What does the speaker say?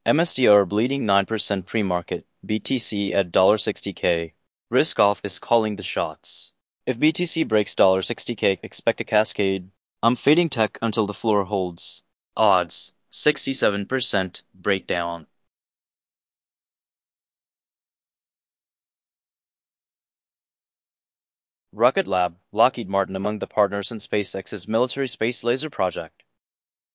MSTR bleeding 9% pre-market, BTC at $60K. Risk off is calling the shots. If BTC breaks $60K, expect a cascade. I'm fading tech until the floor holds. Odds 67% breakdown. Rocket Lab, Lockheed Martin among the partners in SpaceX's military space laser project.